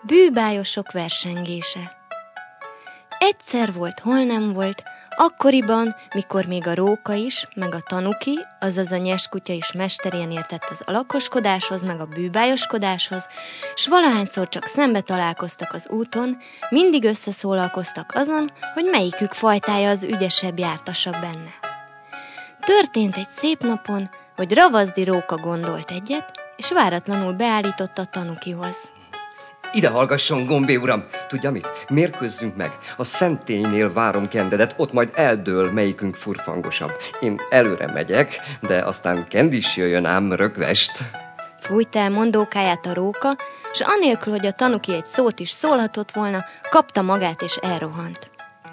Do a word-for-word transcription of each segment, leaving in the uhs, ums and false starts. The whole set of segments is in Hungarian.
Bűbájosok versengése. Egyszer volt, hol nem volt, akkoriban, mikor még a róka is, meg a tanuki, azaz a nyeskutya is mesterien értett az alakoskodáshoz, meg a bűbájoskodáshoz, s valahányszor csak szembe találkoztak az úton, mindig összeszólalkoztak azon, hogy melyikük fajtája az ügyesebb, jártasabb benne. Történt egy szép napon, hogy Ravaszdi róka gondolt egyet, és váratlanul beállította a tanukihoz. Ide hallgasson, Gombé uram! Tudja mit? Mérkőzzünk meg. A szentélynél várom Kendedet, ott majd eldől, melyikünk furfangosabb. Én előre megyek, de aztán Kend is jöjjön ám rögvest. Fújta el mondókáját a róka, s anélkül, hogy a tanuki egy szót is szólhatott volna, kapta magát és elrohant.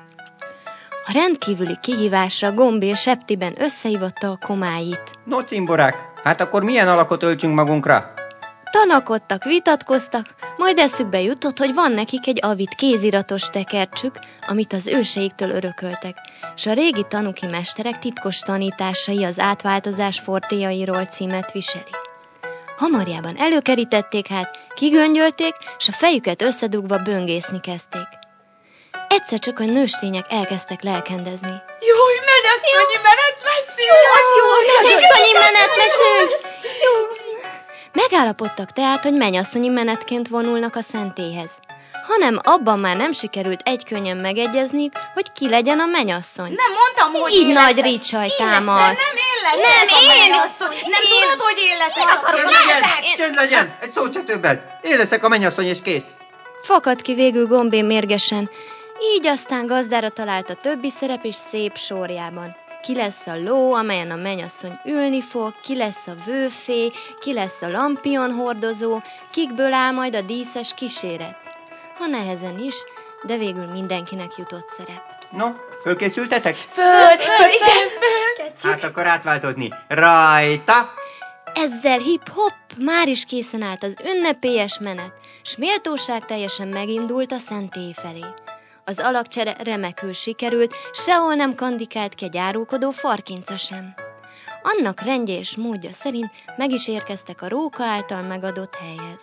A rendkívüli kihívásra Gombé septiben összehívatta a komáit. No, cimborák, hát akkor milyen alakot öltsünk magunkra? Tanakodtak, vitatkoztak, majd eszükbe jutott, hogy van nekik egy avid kéziratos tekercsük, amit az őseiktől örököltek, s a régi tanuki mesterek titkos tanításai az átváltozás fortéjairól címet viseli. Hamarjában előkerítették hát, kigöngyölték, s a fejüket összedugva böngészni kezdték. Egyszer csak a nőstények elkezdtek lelkendezni. Júj, mennyasszonyi menet lesz! Jó, az jó! Mennyasszonyi menet leszünk! Jó! Megállapodtak tehát, hogy mennyasszonyi menetként vonulnak a szentélyhez. Hanem abban már nem sikerült egykönnyen megegyezniük, hogy ki legyen a mennyasszony. Nem mondtam, hogy így én nagy leszek. ricsaj Én támad. leszek, nem én leszek. Nem, a én. mennyasszony. Nem Én. tudod, hogy én leszek. Én akarok, Akkor Csönd legyen, lehetek. csönd legyen, egy szót se többet. Én leszek a mennyasszony és kész. Fakadt ki végül Gombé mérgesen, így aztán gazdára talált a többi szerep és szép sorjában. Ki lesz a ló, amelyen a mennyasszony ülni fog, ki lesz a vőfé, ki lesz a lampion hordozó, kikből áll majd a díszes kíséret. Ha nehezen is, de végül mindenkinek jutott szerep. No, fölkészültetek? Föl, föl, igen, föl. Hát akkor átváltozni. Rajta! Ezzel hip-hop már is készen állt az ünnepélyes menet, s méltóság teljesen megindult a szentély felé. Az alakcsere remekül sikerült, sehol nem kandikált ki egy árulkodó farkinca sem. Annak rendje és módja szerint meg is érkeztek a róka által megadott helyhez.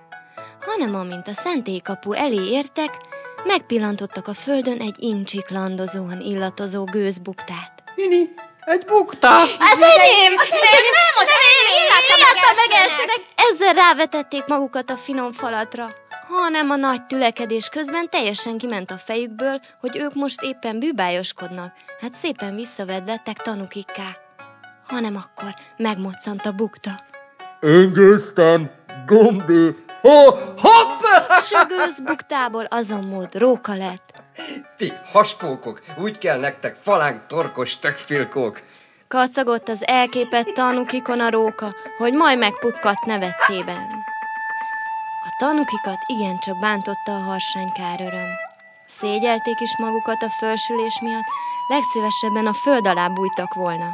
Hanem amint a szentélykapu elé értek, megpillantottak a földön egy incsiklandozóan illatozó gőzbuktát. Nini, egy bukta! Az enyém! Az enyém! Nem, az enyém! Én láttam meg elsőnek! Ezzel rávetették magukat a finom falatra. Hanem a nagy tülekedés közben teljesen kiment a fejükből, hogy ők most éppen bűbájoskodnak, hát szépen visszavedlettek tanukikká. Hanem akkor megmoccant a bukta. Engésztem, Gombé, ha, hopp! S a gőzbuktából azon mód róka lett. Ti haspókok, úgy kell nektek falánk torkos tökfilkók. Kacagott az elképett tanukikon a róka, hogy majd megpukkadt nevettében. A tanukikat igencsak bántotta a harsány káröröm. Szégyelték is magukat a fölsülés miatt, legszívesebben a föld alá bújtak volna.